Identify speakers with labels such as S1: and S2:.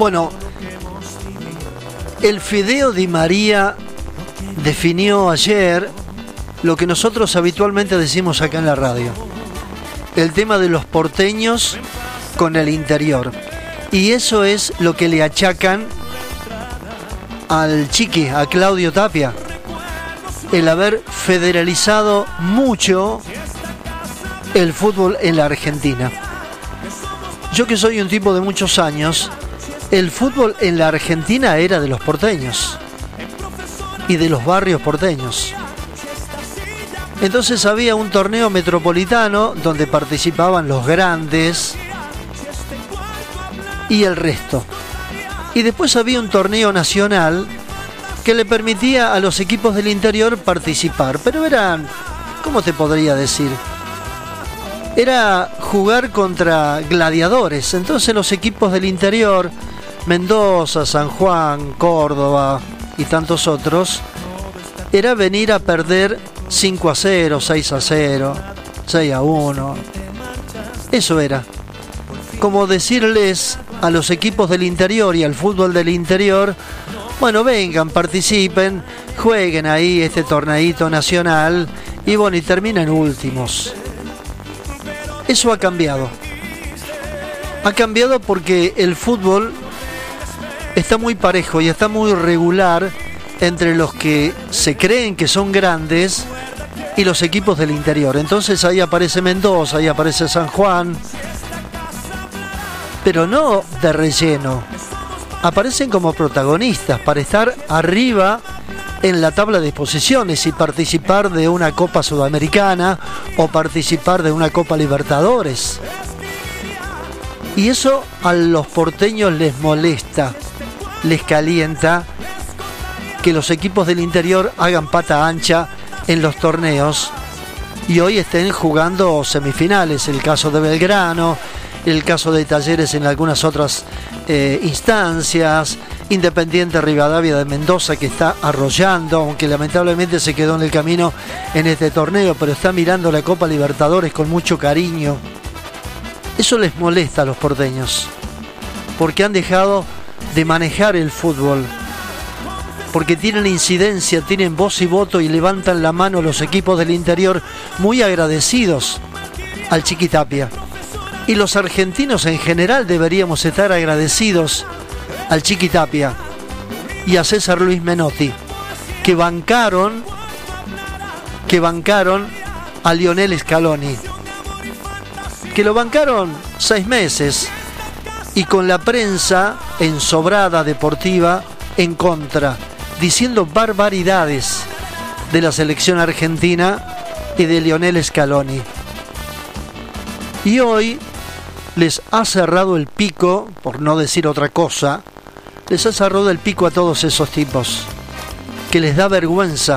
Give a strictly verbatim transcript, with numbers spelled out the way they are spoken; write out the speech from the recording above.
S1: Bueno, el Fideo Di María definió ayer lo que nosotros habitualmente decimos acá en la radio. El tema de los porteños con el interior. Y eso es lo que le achacan al Chiqui, a Claudio Tapia. El haber federalizado mucho el fútbol en la Argentina. Yo que soy un tipo de muchos años, el fútbol en la Argentina era de los porteños y de los barrios porteños. Entonces había un torneo metropolitano donde participaban los grandes y el resto. Y después había un torneo nacional que le permitía a los equipos del interior participar. Pero eran, ¿cómo te podría decir? Era jugar contra gladiadores. Entonces los equipos del interior, Mendoza, San Juan, Córdoba y tantos otros, era venir a perder cinco a cero, seis a cero, seis a uno. Eso era. Como decirles a los equipos del interior y al fútbol del interior, bueno, vengan, participen, jueguen ahí este torneito nacional y bueno, y terminan últimos. Eso ha cambiado. Ha cambiado porque el fútbol está muy parejo y está muy regular entre los que se creen que son grandes y los equipos del interior. Entonces ahí aparece Mendoza, ahí aparece San Juan, pero no de relleno. Aparecen como protagonistas para estar arriba en la tabla de posiciones y participar de una Copa Sudamericana o participar de una Copa Libertadores. Y eso a los porteños les molesta, les calienta que los equipos del interior hagan pata ancha en los torneos y hoy estén jugando semifinales. El caso de Belgrano, el caso de Talleres en algunas otras eh, instancias, Independiente Rivadavia de Mendoza, que está arrollando, aunque lamentablemente se quedó en el camino en este torneo, pero está mirando la Copa Libertadores con mucho cariño. Eso les molesta a los porteños, porque han dejado de manejar el fútbol, porque tienen incidencia, tienen voz y voto y levantan la mano los equipos del interior muy agradecidos al Chiqui Tapia. Y los argentinos en general deberíamos estar agradecidos al Chiqui Tapia y a César Luis Menotti, que bancaron, que bancaron a Lionel Scaloni, que lo bancaron seis meses y con la prensa ensobrada deportiva en contra, diciendo barbaridades de la selección argentina y de Lionel Scaloni. Y hoy les ha cerrado el pico, por no decir otra cosa, les ha cerrado el pico a todos esos tipos, que les da vergüenza